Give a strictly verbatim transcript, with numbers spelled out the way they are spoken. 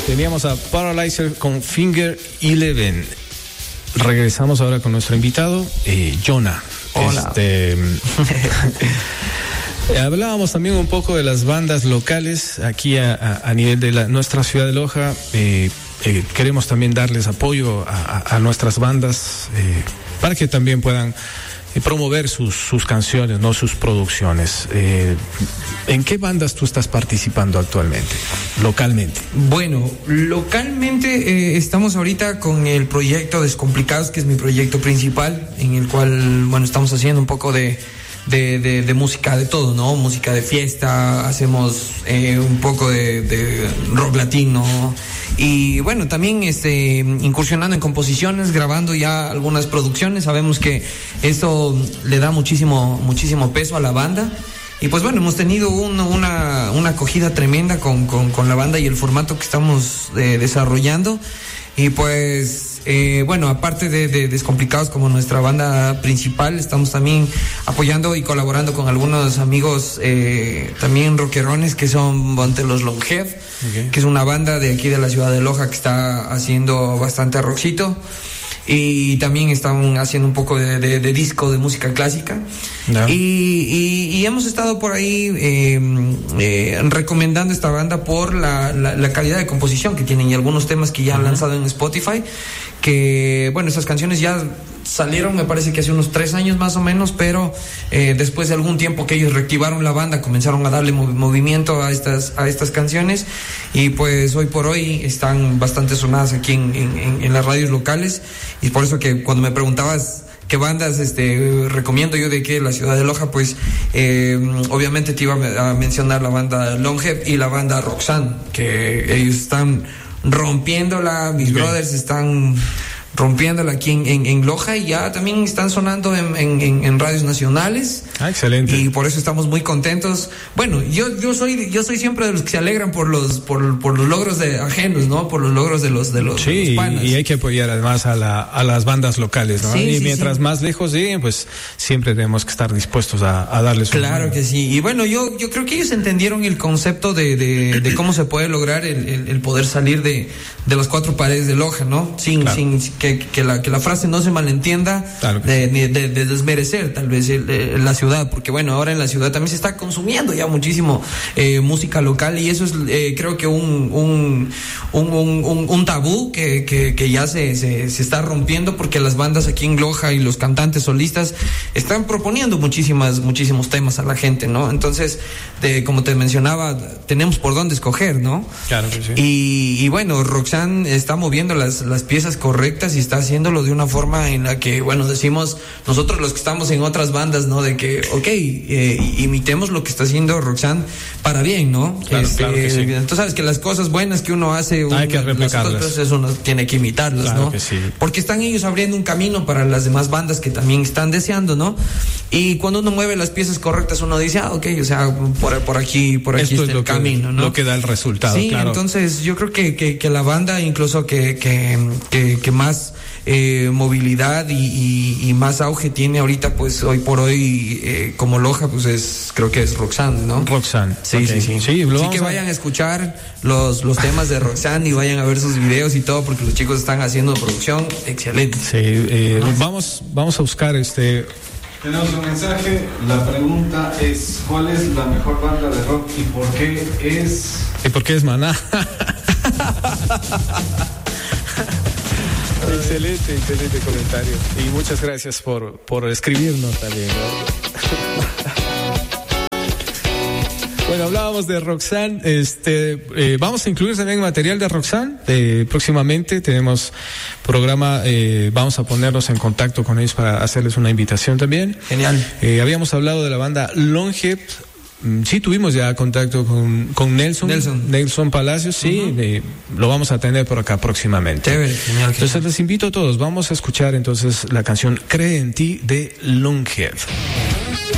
Teníamos a Paralyzer con Finger Eleven. Regresamos ahora con nuestro invitado, eh, Jonah. Hola. Este, hablábamos también un poco de las bandas locales aquí a, a, a nivel de la, nuestra ciudad de Loja. Eh, eh, queremos también darles apoyo a, a, a nuestras bandas eh, para que también puedan eh, promover sus, sus canciones, no sus producciones. Eh, ¿En qué bandas tú estás participando actualmente, localmente? Bueno, localmente eh, estamos ahorita con el proyecto Descomplicados, que es mi proyecto principal, en el cual, bueno, estamos haciendo un poco de, de, de, de música de todo, ¿no? Música de fiesta, hacemos eh, un poco de, de rock latino y, bueno, también este, incursionando en composiciones, grabando ya algunas producciones. Sabemos que esto le da muchísimo, muchísimo peso a la banda. Y pues bueno, hemos tenido un, una, una acogida tremenda con, con, con la banda y el formato que estamos eh, desarrollando. Y pues, eh, bueno, aparte de, de Descomplicados como nuestra banda principal, estamos también apoyando y colaborando con algunos amigos eh, también rockerones que son ante los Longhead, okay, que es una banda de aquí de la ciudad de Loja que está haciendo bastante rockcito. Y también están haciendo un poco de, de, de disco de música clásica. No. Y, y, y hemos estado por ahí eh, eh, recomendando esta banda por la, la, la calidad de composición que tienen y algunos temas que ya han uh-huh. lanzado en Spotify, que bueno, esas canciones ya salieron, me parece que hace unos tres años más o menos, pero eh, después de algún tiempo que ellos reactivaron la banda, comenzaron a darle mov- movimiento a estas a estas canciones y pues hoy por hoy están bastante sonadas aquí en, en, en las radios locales. Y por eso que cuando me preguntabas qué bandas este recomiendo yo de aquí de la ciudad de Loja, pues eh, obviamente te iba a mencionar la banda Longhead y la banda Roxanne, que ellos están rompiéndola, mis okay. brothers están rompiéndola aquí en, en, en Loja y ya también están sonando en, en, en radios nacionales. Ah, excelente. Y por eso estamos muy contentos. Bueno, yo yo soy yo soy siempre de los que se alegran por los por, por los logros de ajenos, ¿no? Por los logros de los de los, sí, de los panas. Y hay que apoyar además a la a las bandas locales, ¿no? Sí, y sí, mientras sí. más lejos lleguen, pues siempre tenemos que estar dispuestos a, a darles un Claro que sí. Y bueno, yo yo creo que ellos entendieron el concepto de de, de cómo se puede lograr el, el, el poder salir de de las cuatro paredes de Loja, ¿no? Sin claro. sin que, que la que la frase no se malentienda, claro de, de, de, de desmerecer tal vez el, el, la ciudad, porque bueno, ahora en la ciudad también se está consumiendo ya muchísimo eh, música local y eso es eh, creo que un un, un, un, un tabú que, que, que ya se, se, se está rompiendo, porque las bandas aquí en Loja y los cantantes solistas están proponiendo muchísimas muchísimos temas a la gente, ¿no? Entonces, de, como te mencionaba, tenemos por dónde escoger, ¿no? Claro que sí. Y, y bueno, Roxanne está moviendo las, las piezas correctas y está haciéndolo de una forma en la que, bueno, decimos nosotros los que estamos en otras bandas, ¿no? De que, ok, eh, imitemos lo que está haciendo Roxanne para bien, ¿no? Claro, este, claro que sí. Tú sabes que las cosas buenas que uno hace, uno, hay que replicarlas. Entonces uno tiene que imitarlas, claro ¿no? Que sí. Porque están ellos abriendo un camino para las demás bandas que también están deseando, ¿no? Y cuando uno mueve las piezas correctas, uno dice, ah, ok, o sea, por, por aquí, por aquí Esto está es el que, camino, ¿no? Lo que da el resultado, sí, claro. Entonces yo creo que, que, que la banda, incluso que, que, que, que más Eh, movilidad y, y, y más auge tiene ahorita, pues hoy por hoy eh, como Loja, pues es, creo que es Roxanne, ¿no? Roxanne. Sí, okay. sí, sí. Sí, Así que vayan a... a escuchar los, los temas de Roxanne y vayan a ver sus videos y todo, porque los chicos están haciendo producción excelente. Sí, eh, vamos, vamos a buscar este... Tenemos un mensaje, la pregunta es, ¿cuál es la mejor banda de rock y por qué es? ¿Y por qué es Maná? Excelente, excelente comentario. Y muchas gracias por, por escribirnos también, ¿no? Bueno, hablábamos de Roxanne. Este, eh, vamos a incluir también material de Roxanne. Eh, próximamente tenemos programa, eh, vamos a ponernos en contacto con ellos para hacerles una invitación también. Genial. Eh, habíamos hablado de la banda Longhead. Sí, tuvimos ya contacto con, con Nelson, Nelson. Nelson Palacios, sí, uh-huh. eh, lo vamos a tener por acá próximamente. Chévere, genial. Entonces genial. les invito a todos, vamos a escuchar entonces la canción Cree en ti de Longhead.